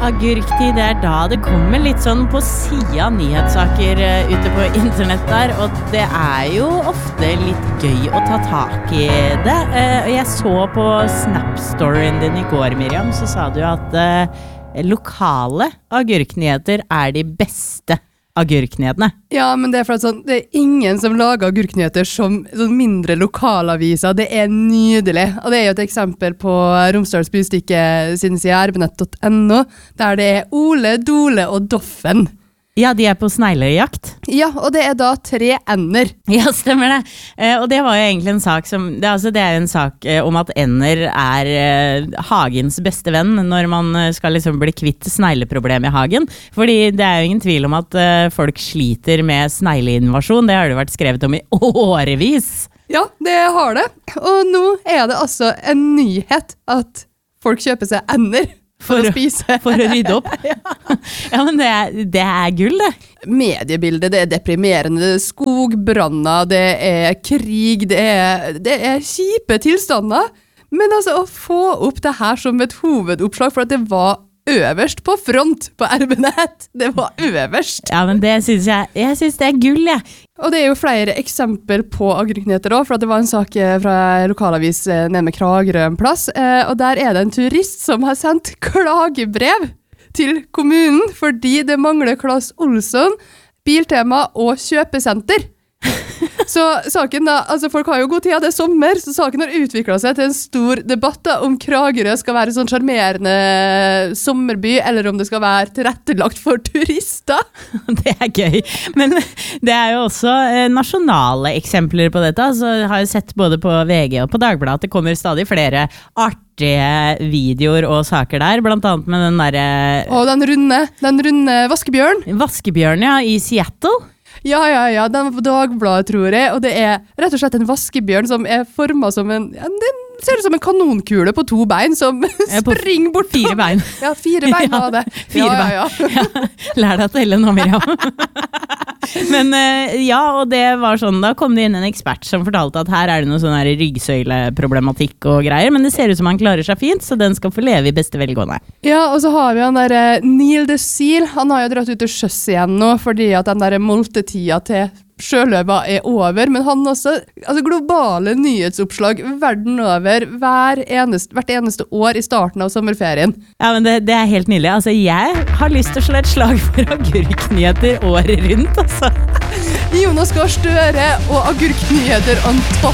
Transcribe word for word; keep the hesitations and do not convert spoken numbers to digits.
agurktid, det er da det kommer litt sånn på siden av nyhetssaker uh, ute på internett der, og det er jo ofte litt gøy å ta tak i det. Uh, jeg så på Snap-storyen din i går, Miriam, så sa du at uh, lokale agurknyheter er de beste agurknyhetene. Ja, men det er for at sånn, det er ingen som lager agurknyheter som sånn mindre lokalaviser. Det er nydelig. Og det er jo et eksempel på Romsdals Budstikke sin side erbnett punktum no, der det er Ole, Dole og Doffen. Ja, de er på sneglejakt. Ja, og det er da tre ender. Ja, stemmer det. Eh, og det var jo egentlig en sak som, det, altså, det er jo en sak eh, om at ender er eh, hagens beste venn når man skal liksom bli kvitt snegleproblem i hagen. Fordi det er jo ingen tvil om at eh, folk sliter med snegleinvasjon. Det har det vært skrevet om i årevis. Ja, det har det. Og nå er det altså en nyhet at folk kjøper seg ender. For, for å spise. For å rydde opp. Ja, ja men det er, det er gull, det. Mediebildet, det er deprimerende. Det er skogbranner, det er krig, det er, det er kjipe tilstander. Men altså, å få opp det her som et hovedoppslag, for at det var øverst på front på erbnett. Det var øverst. Ja, men det synes jeg, jeg synes det er gull, jeg. Ja. Og det er jo flere eksempel på agurknyheter også, for at det var en sak fra lokalavis nede med Kragerø en plass, og der er det en turist som har sendt klagebrev til kommunen, fordi det mangler Claes Olsson, Biltema og kjøpesenter. Så saken da, altså folk har jo god tid, det er sommer, så saken har utviklet seg til en stor debatt da, om Kragerø skal være sånn charmerende sommerby, eller om det skal være tilrettelagt for turister. Det er gøy, men det er jo også eh, nasjonale eksempler på dette, så jeg har jo sett både på V G og på Dagbladet at det kommer stadig flere artige videoer og saker der, blant annet med den der... Og den runde, den runde vaskebjørn. Vaskebjørn, ja, i Seattle. Ja, ja, ja, den var på Dagbladet, tror jeg, og det er rett og slett en vaskebjørn som er formet som en, ja, den ser ut som en kanonkule på to bein som springer bort. Fire bein. Ja, fire bein var det. Fire bein. Ja, ja, ja. Lær deg å telle nå, Miriam. Men ja, og det var sånn, da kom det inn en ekspert som fortalte at her er det noe sånn her ryggsøyleproblematikk og greier, men det ser ut som han klarer seg fint, så den skal få leve i beste velgående. Ja, og så har vi han der Neil deSille, han har jo dratt ut til sjøs igjen nå, fordi at den der moltetida til sjøløva er over, men han også, altså globale nyhetsoppslag verden over hver eneste, hvert eneste år i starten av sommerferien. Ja, men det, det er helt nydelig. Altså, jeg har lyst til å slå et slag for agurknyheter året rundt, altså. Jonas Gahr Støre og agurknyheter on top.